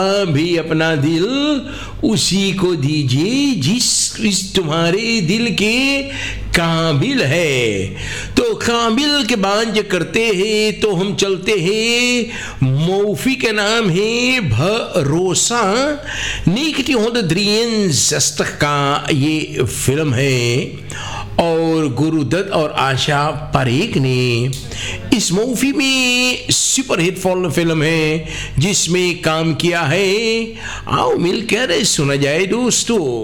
भी अपना दिल उसी को दीजिए जिस तुम्हारे दिल के काबिल है। तो काबिल के बाद जो करते हैं तो हम चलते हैं। मौफी का नाम है भरोसा। नीकटी होद द्रियंस का ये फिल्म है और गुरुदत्त और आशा परेख ने इस मूवी में सुपरहिट फिल्म है जिसमें काम किया है। आओ मिलकर सुना जाए दोस्तों।